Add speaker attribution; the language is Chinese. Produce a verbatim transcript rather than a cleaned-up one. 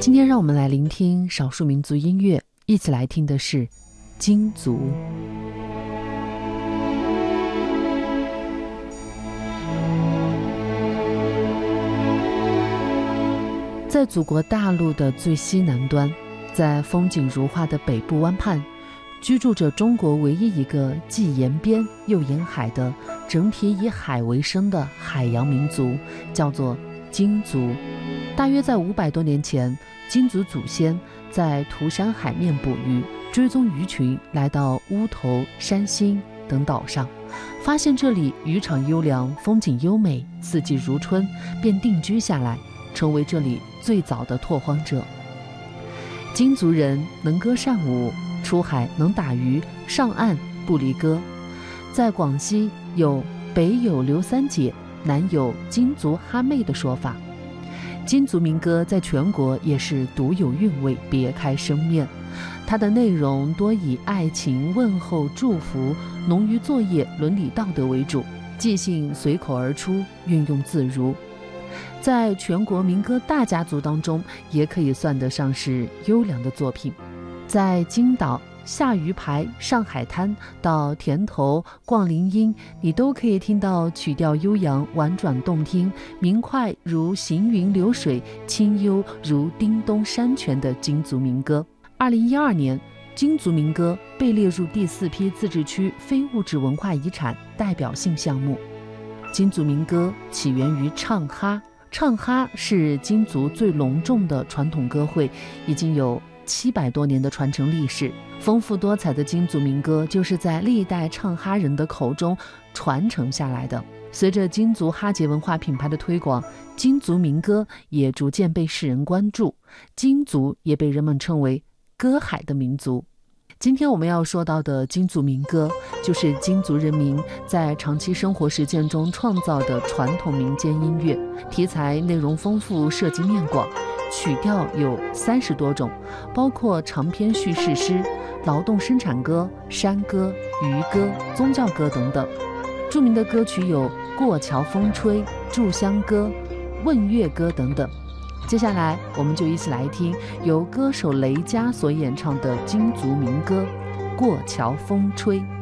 Speaker 1: 今天让我们来聆听少数民族音乐，一起来听的是京族。在祖国大陆的最西南端，在风景如画的北部湾畔，居住着中国唯一一个既沿边又沿海的整体以海为生的海洋民族，叫做京族。大约在五百多年前，京族祖先在涂山海面捕鱼，追踪鱼群来到乌头、山新等岛上，发现这里渔场优良，风景优美，四季如春，便定居下来，成为这里最早的拓荒者。京族人能歌善舞，出海能打鱼，上岸不离歌。在广西有北有刘三姐，南有京族哈妹的说法。京族民歌在全国也是独有韵味，别开生面。它的内容多以爱情、问候、祝福、农渔作业、伦理道德为主，即兴随口而出，运用自如。在全国民歌大家族当中，也可以算得上是优良的作品。在金岛、下鱼排、上海滩到田头、逛林荫，你都可以听到曲调悠扬、婉转动听，明快如行云流水，清幽如叮咚山泉的京族民歌。二零一二年，京族民歌被列入第四批自治区非物质文化遗产代表性项目。京族民歌起源于唱哈，唱哈是京族最隆重的传统歌会，已经有七百多年的传承历史。丰富多彩的京族民歌就是在历代唱哈人的口中传承下来的。随着京族哈节文化品牌的推广，京族民歌也逐渐被世人关注，京族也被人们称为歌海的民族。今天我们要说到的京族民歌，就是京族人民在长期生活实践中创造的传统民间音乐，题材内容丰富，涉及面广，曲调有三十多种，包括长篇叙事诗、劳动生产歌、山歌、渔歌、宗教歌等等。著名的歌曲有《过桥风吹》、《炷香歌》、《问月歌》等等。接下来我们就一起来听由歌手雷佳所演唱的京族民歌《过桥风吹》。